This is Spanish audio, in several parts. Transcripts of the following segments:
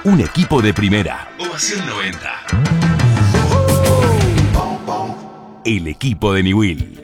Un equipo de primera. Ovación 90. El equipo de Newell.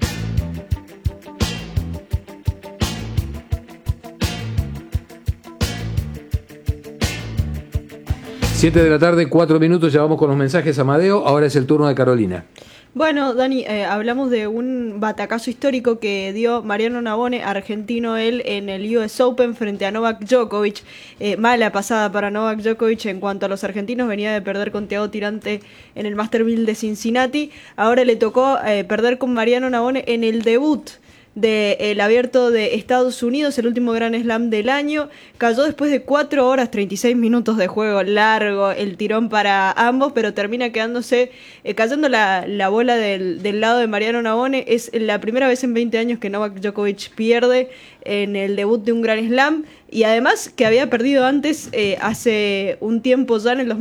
Siete de la tarde, 4 minutos, ya vamos con los mensajes, Amadeo. Ahora es el turno de Carolina. Bueno, Dani, hablamos de un batacazo histórico que dio Mariano Navone, argentino él, en el US Open frente a Novak Djokovic. Mala pasada para Novak Djokovic en cuanto a los argentinos, venía de perder con Thiago Tirante en el Master 1000 de Cincinnati. Ahora le tocó perder con Mariano Navone en el debut del Abierto de Estados Unidos, el último Grand Slam del año. Cayó después de 4 horas 36 minutos de juego, largo el tirón para ambos, pero termina quedándose cayendo la bola del lado de Mariano Navone. Es la primera vez en 20 años que Novak Djokovic pierde en el debut de un Grand Slam, y además que había perdido antes hace un tiempo ya en el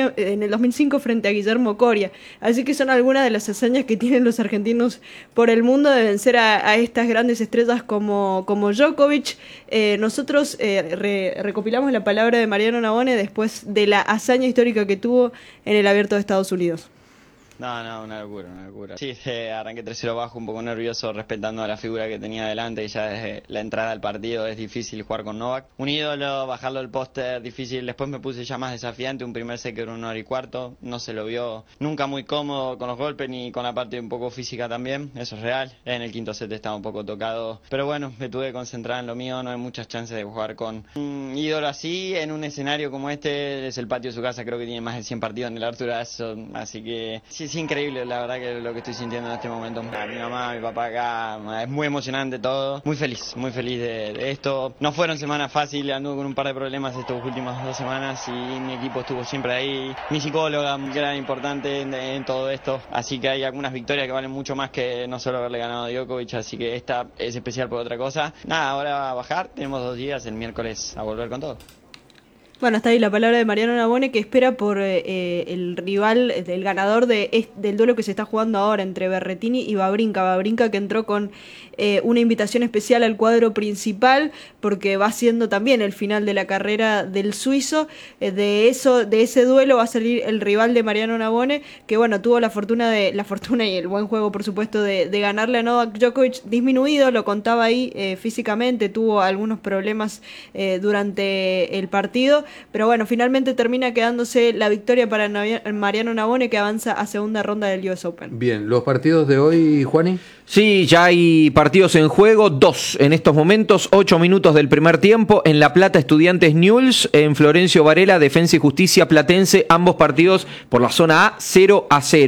2005 frente a Guillermo Coria. Así que son algunas de las hazañas que tienen los argentinos por el mundo de vencer a estas grandes estrellas como Djokovic. Nosotros recopilamos la palabra de Mariano Navone después de la hazaña histórica que tuvo en el Abierto de Estados Unidos. No, una locura. Sí, arranqué 3-0 bajo, un poco nervioso, respetando a la figura que tenía delante, y ya desde la entrada al partido es difícil jugar con Novak. Un ídolo, bajarlo del póster, difícil. Después me puse ya más desafiante, un primer set que era 1 hora y cuarto. No se lo vio nunca muy cómodo con los golpes, ni con la parte un poco física también, eso es real. En el quinto set estaba un poco tocado, pero bueno, me tuve que concentrar en lo mío, no hay muchas chances de jugar con un ídolo así, en un escenario como este. Es el patio de su casa, creo que tiene más de 100 partidos en el Arthur Ashe, así que sí, es increíble, la verdad, que lo que estoy sintiendo en este momento. A mi mamá, a mi papá acá, es muy emocionante todo. Muy feliz de esto. No fueron semanas fáciles, anduve con un par de problemas estas últimas 2 semanas y mi equipo estuvo siempre ahí. Mi psicóloga, que era importante en todo esto. Así que hay algunas victorias que valen mucho más que no solo haberle ganado a Djokovic, así que esta es especial por otra cosa. Nada, ahora va a bajar, tenemos 2 días, el miércoles a volver con todo. Bueno, está ahí la palabra de Mariano Navone, que espera por el rival, el ganador del duelo que se está jugando ahora entre Berrettini y Wawrinka. Wawrinka, que entró con una invitación especial al cuadro principal, porque va siendo también el final de la carrera del suizo. De ese duelo va a salir el rival de Mariano Navone, que bueno, tuvo la fortuna y el buen juego, por supuesto, de ganarle a Novak Djokovic, disminuido, lo contaba ahí físicamente, tuvo algunos problemas durante el partido. Pero bueno, finalmente termina quedándose la victoria para Mariano Navone, que avanza a segunda ronda del US Open. Bien, ¿los partidos de hoy, Juani? Sí, ya hay partidos en juego, 2 en estos momentos, 8 minutos del primer tiempo. En La Plata, Estudiantes Newell's, en Florencio Varela, Defensa y Justicia Platense, ambos partidos por la zona A, 0-0.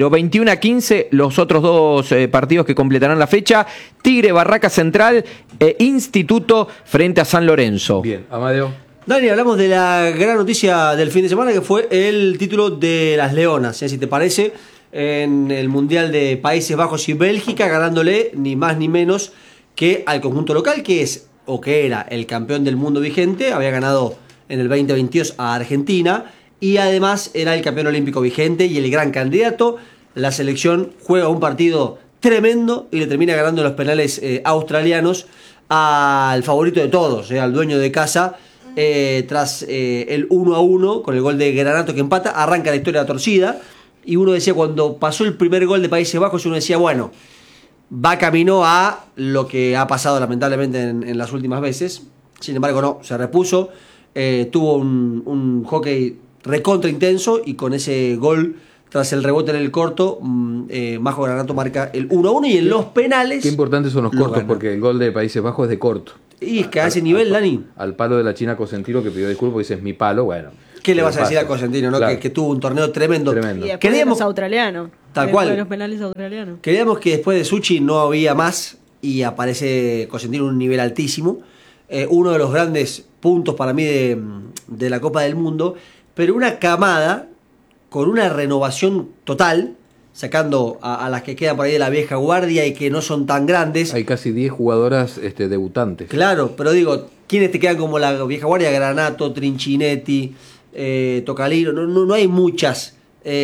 21-15 los otros 2 partidos que completarán la fecha. Tigre, Barraca Central, Instituto frente a San Lorenzo. Bien, Amadeo. Dani, hablamos de la gran noticia del fin de semana, que fue el título de las Leonas, si te parece, en el Mundial de Países Bajos y Bélgica, ganándole ni más ni menos que al conjunto local, que era el campeón del mundo vigente. Había ganado en el 2022 a Argentina y además era el campeón olímpico vigente y el gran candidato. La selección juega un partido tremendo y le termina ganando los penales australianos al favorito de todos, al dueño de casa. Tras el 1-1 con el gol de Granato que empata, arranca la historia torcida, y uno decía, cuando pasó el primer gol de Países Bajos, uno decía, bueno, va camino a lo que ha pasado lamentablemente en las últimas veces. Sin embargo, no, se repuso, tuvo un hockey recontra intenso, y con ese gol tras el rebote en el corto, Majo Granato marca el 1-1, y en los penales... Qué importantes son los cortos, gana. porque el gol de Países Bajos es de corto. Y es que a ese nivel, Dani. Al palo de la China Cosentino, que pidió disculpas y dice, es mi palo, bueno. ¿Qué le vas a decir a Cosentino, no? Claro. Que tuvo un torneo tremendo. Y después de los australianos. Tal cual. De los penales australianos. Creíamos que después de Suchi no había más, y aparece Cosentino en un nivel altísimo. Uno de los grandes puntos para mí de la Copa del Mundo, pero una camada con una renovación total, sacando a las que quedan por ahí de la vieja guardia y que no son tan grandes. Hay casi 10 jugadoras debutantes. Claro, pero digo, ¿quiénes te quedan como la vieja guardia? Granato, Trincinetti, Tocalino, no hay muchas.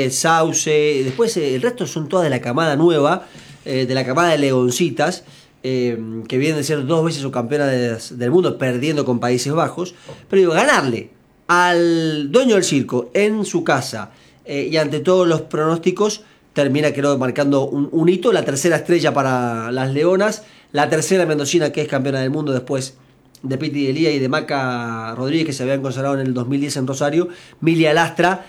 Sauce, después el resto son todas de la camada nueva, de la camada de Leoncitas, que vienen de ser 2 veces subcampeonas del mundo, perdiendo con Países Bajos. Pero digo, ganarle al dueño del circo en su casa y ante todos los pronósticos termina, creo, marcando un hito, la tercera estrella para las Leonas, la tercera mendocina que es campeona del mundo después de Piti Elía y de Maca Rodríguez, que se habían consagrado en el 2010 en Rosario. Milia Lastra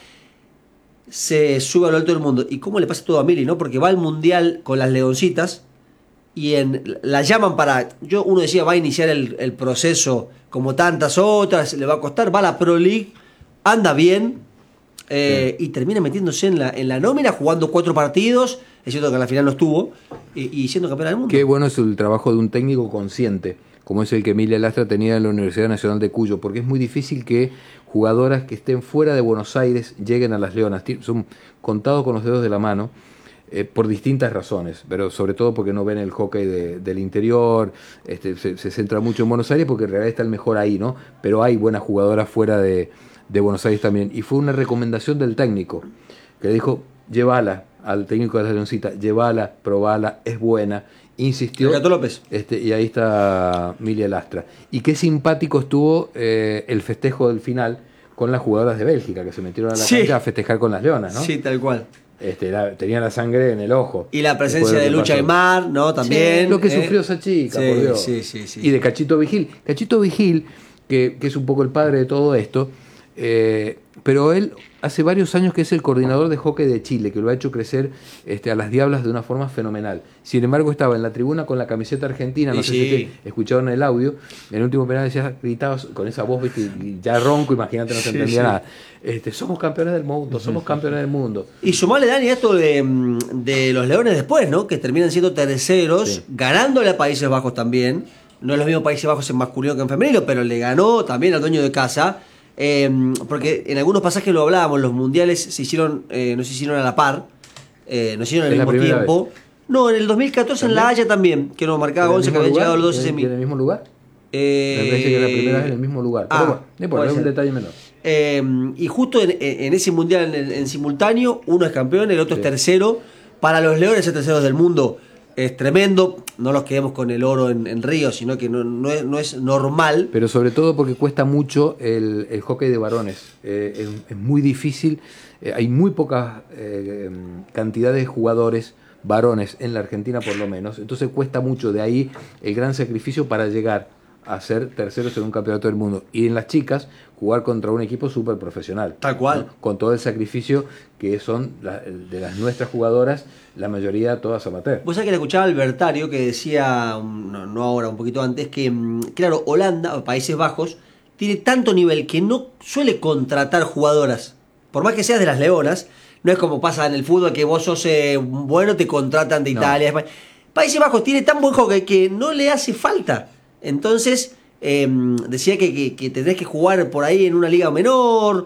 se sube a lo alto del mundo. ¿Y cómo le pasa todo a Mili, no? Porque va al Mundial con las Leoncitas y la llaman para... Uno decía, va a iniciar el proceso como tantas otras, le va a costar, va a la Pro League, anda bien, y termina metiéndose en la nómina, jugando 4 partidos, es cierto que a la final no estuvo, y siendo campeona del mundo. Qué bueno es el trabajo de un técnico consciente, como es el que Emilia Lastra tenía en la Universidad Nacional de Cuyo, porque es muy difícil que jugadoras que estén fuera de Buenos Aires lleguen a las Leonas. Son contados con los dedos de la mano, por distintas razones, pero sobre todo porque no ven el hockey del interior, se centra mucho en Buenos Aires porque en realidad está el mejor ahí, ¿no? Pero hay buenas jugadoras fuera de Buenos Aires también. Y fue una recomendación del técnico, que le dijo, llévala al técnico de la Leoncita, llévala, probala, es buena. Insistió. Gato López. Y ahí está Milia Lastra. Y qué simpático estuvo el festejo del final con las jugadoras de Bélgica, que se metieron a la cancha a festejar con las Leonas, ¿no? Sí, tal cual. Tenía la sangre en el ojo. Y la presencia de Lucha Aymar, ¿no? También. Sí, lo que sufrió esa chica, sí, por Dios. Sí. Y de Cachito Vigil. Cachito Vigil, que es un poco el padre de todo esto, pero él hace varios años que es el coordinador de hockey de Chile, que lo ha hecho crecer a las Diablas de una forma fenomenal. Sin embargo, estaba en la tribuna con la camiseta argentina, no sé si escucharon el audio, en el último penal decía, gritabas con esa voz, ¿viste? Y ya ronco, imagínate, no se entendía nada. Somos campeones del mundo, somos campeones del mundo. Y sumale, Dani, esto de los Leones después, ¿no? Que terminan siendo terceros, ganándole a Países Bajos también. No es lo mismo Países Bajos en masculino que en femenino, pero le ganó también al dueño de casa. Porque en algunos pasajes lo hablábamos, los mundiales no se hicieron a la par, no se hicieron al mismo tiempo. Vez. No, en el 2014 ¿también? En La Haya también, que nos marcaba 11 que habían llegado los 12 semi. ¿En el mismo lugar? Me parece que era la primera vez en el mismo lugar. Pero bueno, no importa, es un detalle menor. Y justo en ese mundial en simultáneo, uno es campeón, el otro es tercero. Para los Leones, ser terceros del mundo es tremendo. No nos quedemos con el oro en Río, sino que no es normal. Pero sobre todo porque cuesta mucho el hockey de varones. Es muy difícil. Hay muy poca cantidad de jugadores varones en la Argentina, por lo menos. Entonces cuesta mucho. De ahí el gran sacrificio para llegar a ser terceros en un campeonato del mundo. Y en las chicas, jugar contra un equipo súper profesional. Tal cual. ¿No? Con todo el sacrificio que son de las nuestras jugadoras, la mayoría todas amateur. Vos sabés que le escuchaba al Bertario que decía, no ahora, un poquito antes, que claro, Holanda, o Países Bajos, tiene tanto nivel que no suele contratar jugadoras. Por más que seas de las Leonas, no es como pasa en el fútbol que vos sos bueno, te contratan de Italia, España. Países Bajos tiene tan buen hockey que no le hace falta. Entonces, decía que tenés que jugar por ahí en una liga menor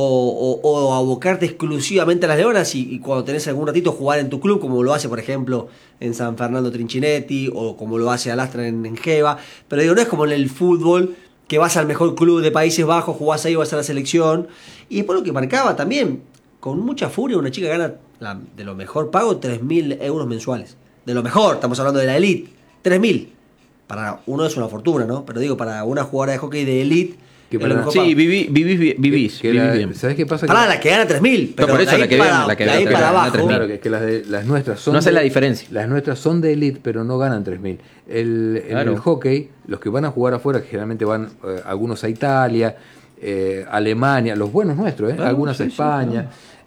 o abocarte exclusivamente a las Leonas y cuando tenés algún ratito jugar en tu club, como lo hace, por ejemplo, en San Fernando Trinchinetti o como lo hace Alastra en Geva. Pero digo, no es como en el fútbol que vas al mejor club de Países Bajos, jugás ahí, vas a la selección. Y después lo que marcaba también, con mucha furia, una chica gana de lo mejor pago 3.000 euros mensuales. De lo mejor, estamos hablando de la elite, 3.000. Para uno es una fortuna, ¿no? Pero digo, para una jugadora de hockey de elite... Sí, vivís bien. ¿Sabés qué pasa? Para la que gana 3.000, pero por eso la que ahí para abajo. Claro, que las nuestras son... No hace la diferencia. Las nuestras son de elite, pero no ganan 3.000. En el hockey, los que van a jugar afuera, que generalmente van algunos a Italia, Alemania, los buenos nuestros, algunos a España...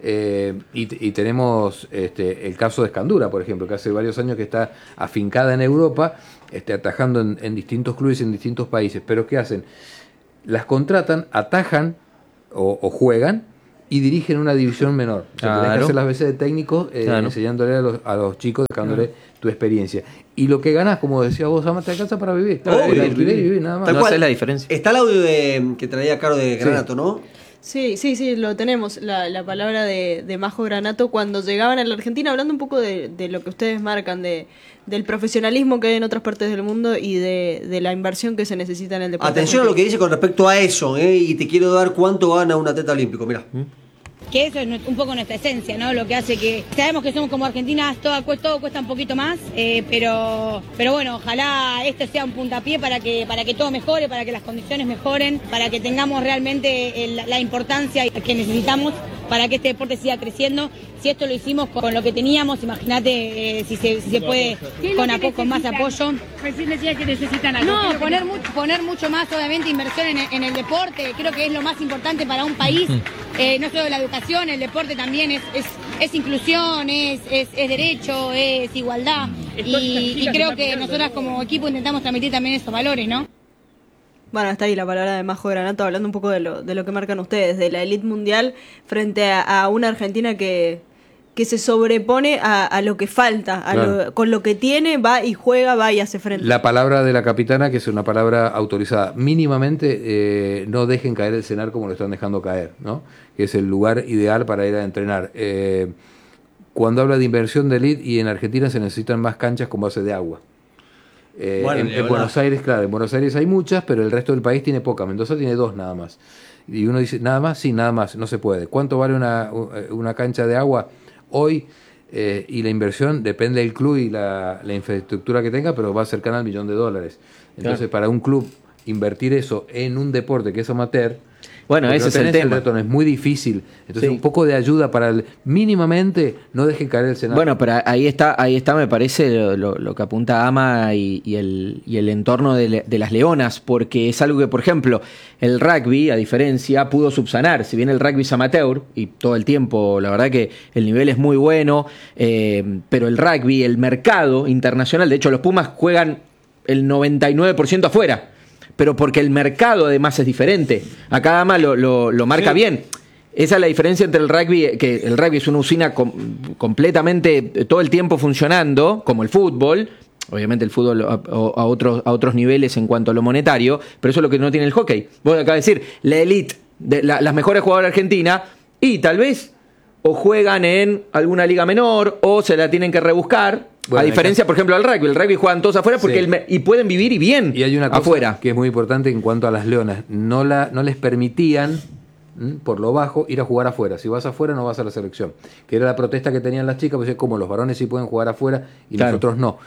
y tenemos el caso de Escandura, por ejemplo, que hace varios años que está afincada en Europa, atajando en distintos clubes en distintos países. Pero ¿qué hacen? Las contratan, atajan o juegan y dirigen una división menor. O sea, tenés que hacer las veces de técnico, enseñándole a los chicos, dejándole tu experiencia. Y lo que ganás, como decía vos, amate de casa para vivir. Vivir, nada más. No hace la diferencia. Está el audio que traía Caro de Granato, ¿no? Sí, lo tenemos, la palabra de Majo Granato cuando llegaban a la Argentina, hablando un poco de lo que ustedes marcan, del profesionalismo que hay en otras partes del mundo y de la inversión que se necesita en el deporte. Atención a lo que dice con respecto a eso, y te quiero dar cuánto gana un atleta olímpico, mirá. que eso es un poco nuestra esencia, ¿no? Lo que hace que sabemos que somos como Argentina, todo cuesta un poquito más, pero bueno, ojalá este sea un puntapié para que todo mejore, para que las condiciones mejoren, para que tengamos realmente la importancia que necesitamos para que este deporte siga creciendo. Si esto lo hicimos con lo que teníamos, imagínate si se puede con más apoyo. Recién decía que necesitan algo. No, poner mucho más, obviamente, inversión en el deporte. Creo que es lo más importante para un país. No solo la educación, el deporte también es inclusión, es derecho, es igualdad. Y creo que nosotras como equipo intentamos transmitir también esos valores, ¿no? Bueno, está ahí la palabra de Majo Granato hablando un poco de lo que marcan ustedes, de la elite mundial frente a una Argentina que se sobrepone a lo que falta, Claro. con lo que tiene, va y juega, va y hace frente. La palabra de la capitana, que es una palabra autorizada, mínimamente no dejen caer el cenar como lo están dejando caer, ¿no? Que es el lugar ideal para ir a entrenar. Cuando habla de inversión de elite, y en Argentina se necesitan más canchas con base de agua. En Buenos Aires, claro, en Buenos Aires hay muchas, pero el resto del país tiene pocas. Mendoza tiene 2 nada más. Y uno dice, ¿nada más? Sí, nada más, no se puede. ¿Cuánto vale una cancha de agua hoy? Y la inversión depende del club y la infraestructura que tenga, pero va cercana al $1.000.000. Entonces, para un club invertir eso en un deporte que es amateur, bueno, ese es el tema. reto, no es muy difícil. Entonces, Sí. un poco de ayuda para mínimamente no dejen caer el Senado. Bueno, pero ahí está, me parece lo que apunta Ama y el entorno de las Leonas, porque es algo que, por ejemplo, el rugby, a diferencia, pudo subsanar. Si bien el rugby es amateur, y todo el tiempo, la verdad que el nivel es muy bueno, pero el rugby, el mercado internacional, de hecho, los Pumas juegan el 99% afuera, pero porque el mercado además es diferente. Acá Ama lo marca bien. Esa es la diferencia entre el rugby, que el rugby es una usina completamente todo el tiempo funcionando, como el fútbol. Obviamente el fútbol a otros niveles en cuanto a lo monetario, pero eso es lo que no tiene el hockey. Vos acabas de decir, la elite, las mejores jugadoras argentinas, y tal vez o juegan en alguna liga menor o se la tienen que rebuscar. Bueno, a diferencia, por ejemplo, del rugby. El rugby juegan todos afuera porque sí. y pueden vivir y bien y hay una cosa afuera. Que es muy importante en cuanto a las Leonas. No les permitían, por lo bajo, ir a jugar afuera. Si vas afuera, no vas a la selección. Que era la protesta que tenían las chicas, pues es como los varones sí pueden jugar afuera y claro. Nosotros no.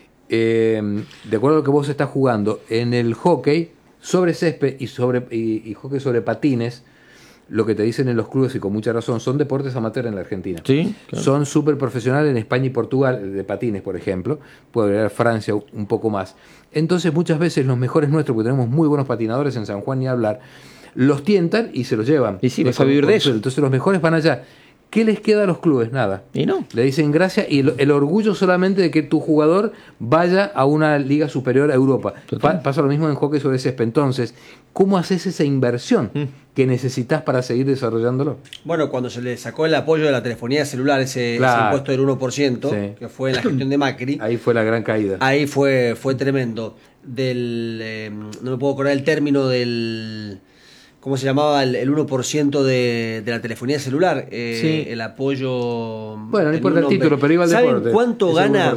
De acuerdo a lo que vos estás jugando, en el hockey sobre césped y hockey sobre patines, lo que te dicen en los clubes, y con mucha razón, son deportes amateur en la Argentina. Sí, claro. Son súper profesionales en España y Portugal, de patines, por ejemplo. Puede haber Francia un poco más. Entonces, muchas veces los mejores nuestros, porque tenemos muy buenos patinadores en San Juan ni hablar, los tientan y se los llevan. Y sí, vas a vivir de eso. Entonces, los mejores van allá. ¿Qué les queda a los clubes? Nada. Y no. Le dicen gracias y el orgullo solamente de que tu jugador vaya a una liga superior a Europa. Pasa lo mismo en hockey sobre césped. Entonces, ¿cómo haces esa inversión que necesitas para seguir desarrollándolo? Bueno, cuando se le sacó el apoyo de la telefonía celular, ese impuesto del 1%, sí. Que fue en la gestión de Macri. Ahí fue la gran caída. Ahí fue tremendo. No me puedo acordar el término del... ¿Cómo se llamaba el 1% de la telefonía celular? Sí. El apoyo... Bueno, no importa el título, pero iba al deporte. ¿Saben cuánto gana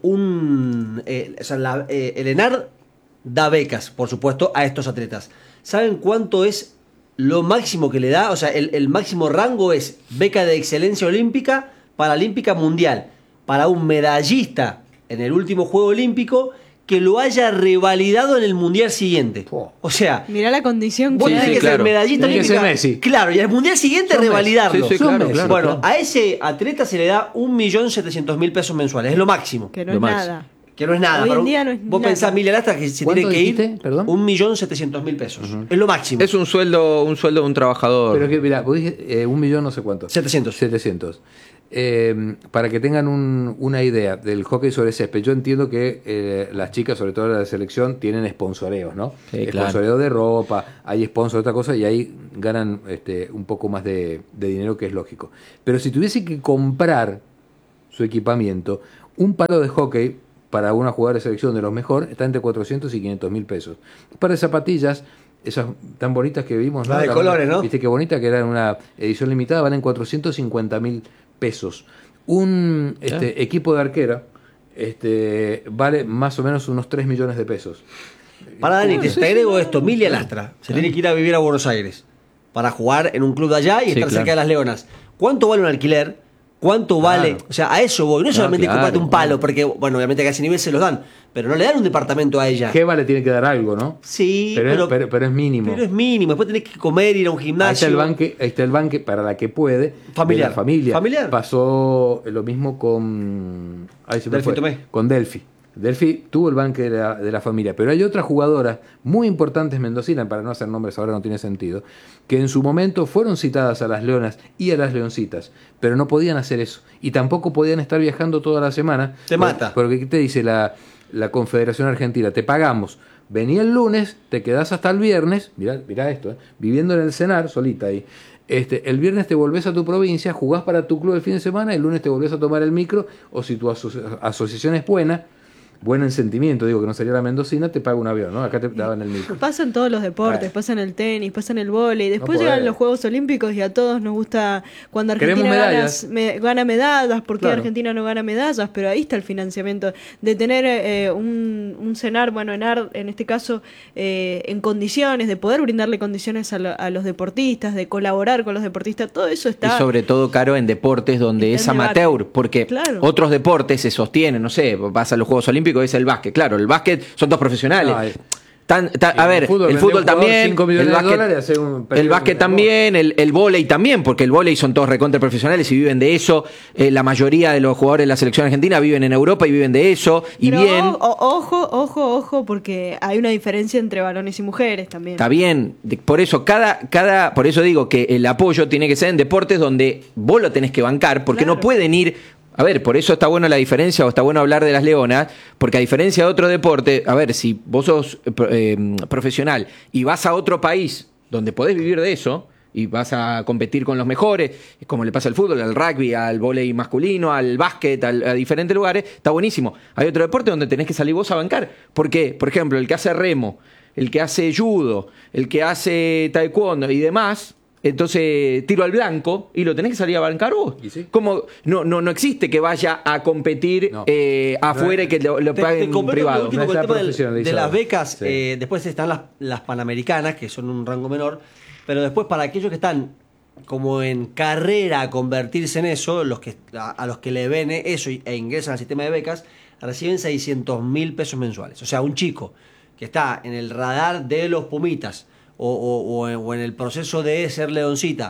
el ENAR da becas, por supuesto, a estos atletas? ¿Saben cuánto es lo máximo que le da? O sea, el máximo rango es beca de excelencia olímpica, paralímpica, mundial. Para un medallista en el último Juego Olímpico que lo haya revalidado en el mundial siguiente. O sea, mirá la condición vos tenés que ser medallista olímpica. Messi. Claro, y al mundial siguiente revalidarlo. Sí, claro, claro, bueno, claro. a ese atleta se le da 1.700.000 pesos mensuales, es lo máximo. Que no es nada. Que no es nada. Hoy en día no es vos nada. pensás, Emilia Lastra, que se tiene que ir ¿Perdón? 1.700.000 pesos. Es lo máximo. Es un sueldo de un trabajador. Pero que, mirá, vos dije 1.000.000 no sé cuánto. 700. Para que tengan una idea del hockey sobre césped, yo entiendo que las chicas, sobre todo la de selección, tienen sponsoreos, ¿no? Sí, claro. Sponsoreo de ropa, hay sponsor de otra cosa y ahí ganan un poco más de dinero, que es lógico. Pero si tuviese que comprar su equipamiento, un palo de hockey para una jugadora de selección de los mejor está entre 400 y 500.000 pesos. Un par de zapatillas, esas tan bonitas que vimos, ¿no? De colores, ¿no? Viste qué bonita, que era una edición limitada, valen 450.000 pesos. Un equipo de arquera vale más o menos unos 3 millones de pesos. Para Dani, te agrego esto. Emilia Lastra se tiene que ir a vivir a Buenos Aires. para jugar en un club de allá y estar cerca de las Leonas. ¿Cuánto vale un alquiler? ¿Cuánto vale? O sea, a eso voy. No solamente comprarte un palo, porque, bueno, obviamente que a ese nivel se los dan, pero no le dan un departamento a ella. Geva le tiene que dar algo, ¿no? Sí, pero es mínimo. Pero es mínimo. Después tenés que comer, ir a un gimnasio. Ahí está el banque para la que puede. Familiar. Familiar. Pasó lo mismo con... Con Delphi. Delphi tuvo el banque de la familia, pero hay otras jugadoras muy importantes mendocinas, para no hacer nombres ahora no tiene sentido, que en su momento fueron citadas a las Leonas y a las Leoncitas, pero no podían hacer eso, y tampoco podían estar viajando toda la semana. Te mata. Porque ¿qué te dice la Confederación Argentina? Te pagamos, vení el lunes, te quedás hasta el viernes, mirá esto, viviendo en el Cenar, solita ahí. El viernes te volvés a tu provincia, jugás para tu club el fin de semana, el lunes te volvés a tomar el micro, o si tu asociación es buena en sentimiento, digo que no sería la mendocina, te paga un avión, ¿no? Acá te daban el micro. Pasa en todos los deportes, pasa en el tenis, pasa en el vóley, después llegan los Juegos Olímpicos y a todos nos gusta cuando Argentina gana medallas, porque Argentina no gana medallas, pero ahí está el financiamiento de tener un CENAR, bueno, en este caso, en condiciones, de poder brindarle condiciones a los deportistas, de colaborar con los deportistas, todo eso está... Y sobre todo, Caro, en deportes donde es amateur, porque otros deportes se sostienen, no sé, vas a los Juegos Olímpicos, es el básquet. Claro, el básquet son todos profesionales. A ver, el fútbol también, el básquet también, el vóley también, porque el vóley son todos recontra profesionales y viven de eso. La mayoría de los jugadores de la selección argentina viven en Europa y viven de eso. Y pero bien. Ojo, porque hay una diferencia entre varones y mujeres también. Está bien, por eso por eso digo que el apoyo tiene que ser en deportes donde vos lo tenés que bancar, porque no pueden ir. A ver, por eso está bueno la diferencia, o está bueno hablar de las Leonas, porque a diferencia de otro deporte, a ver, si vos sos profesional y vas a otro país donde podés vivir de eso y vas a competir con los mejores, como le pasa al fútbol, al rugby, al vóley masculino, al básquet, a diferentes lugares, está buenísimo. Hay otro deporte donde tenés que salir vos a bancar. ¿Por qué? Por ejemplo, el que hace remo, el que hace judo, el que hace taekwondo y demás... Entonces tiro al blanco y lo tenés que salir a bancar vos. Como no existe que vaya a competir afuera y que lo paguen privado. Con el tema de las becas, después están las panamericanas, que son un rango menor, pero después para aquellos que están como en carrera a convertirse en eso, a los que le ven eso e ingresan al sistema de becas, reciben 600.000 pesos mensuales. O sea, un chico que está en el radar de los Pumitas, o en el proceso de ser leoncita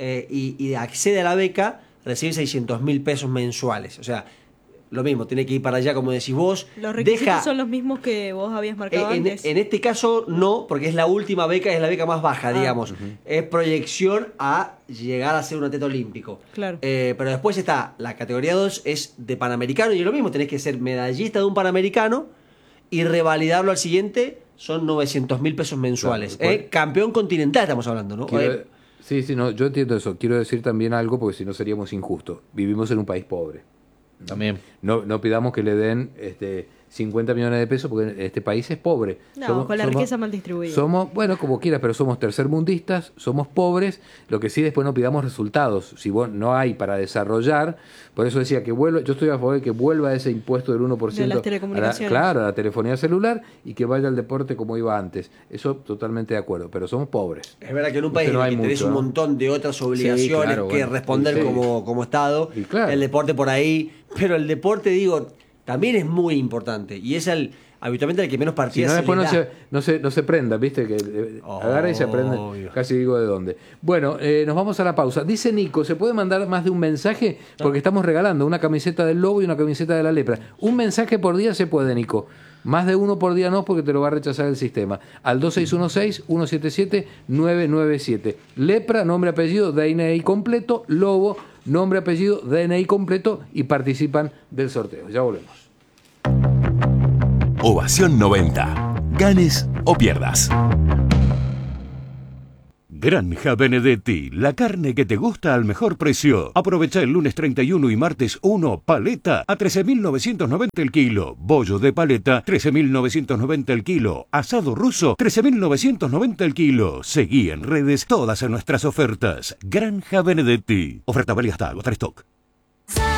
y accede a la beca, recibe 600.000 pesos mensuales. O sea, lo mismo, tiene que ir para allá, como decís vos. ¿Los requisitos son los mismos que vos habías marcado antes? En este caso no, porque es la última beca, es la beca más baja, digamos. Es proyección a llegar a ser un atleta olímpico. Claro. Pero después está la categoría 2, es de panamericano, y es lo mismo, tenés que ser medallista de un panamericano y revalidarlo al siguiente. Son 900.000 pesos mensuales. Claro, campeón continental estamos hablando, ¿no? Sí, no, yo entiendo eso. Quiero decir también algo, porque si no seríamos injustos. Vivimos en un país pobre. También. No pidamos que le den 50 millones de pesos, porque este país es pobre. Con la riqueza mal distribuida. Somos, bueno, como quieras, pero somos tercermundistas, somos pobres. Lo que sí, después no pidamos resultados. Si vos no hay para desarrollar, por eso decía que vuelva, yo estoy a favor de que vuelva ese impuesto del 1% de las telecomunicaciones. a la telefonía celular, y que vaya al deporte como iba antes. Eso totalmente de acuerdo, pero somos pobres. Es verdad que en un país en el que tenés un montón de otras obligaciones responder como Estado, el deporte por ahí, pero el deporte, digo, también es muy importante, y es habitualmente el que menos partidas si no, después no se prenda, ¿viste? Que agarra y se prende, casi digo de dónde. Bueno, nos vamos a la pausa. Dice Nico, ¿se puede mandar más de un mensaje? Porque estamos regalando una camiseta del Lobo y una camiseta de la Lepra. Un mensaje por día se puede, Nico. Más de uno por día no, porque te lo va a rechazar el sistema. Al 2616-177-997. Lepra, nombre, apellido, DNI completo. Lobo, nombre, apellido, DNI completo, y participan del sorteo. Ya volvemos. Ovación 90. Ganes o pierdas. Granja Benedetti, la carne que te gusta al mejor precio. Aprovecha el lunes 31 y martes 1, paleta a 13.990 el kilo. Bollo de paleta, 13.990 el kilo. Asado ruso, 13.990 el kilo. Seguí en redes todas nuestras ofertas. Granja Benedetti. Oferta válida hasta agotar stock.